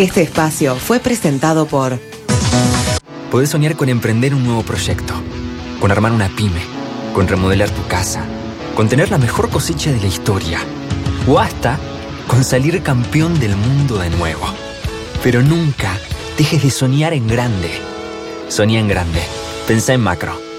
Este espacio fue presentado por... Podés soñar con emprender un nuevo proyecto, con armar una pyme, con remodelar tu casa, con tener la mejor cosecha de la historia, o hasta con salir campeón del mundo de nuevo. Pero nunca dejes de soñar en grande. Soñá en grande. Pensá en macro.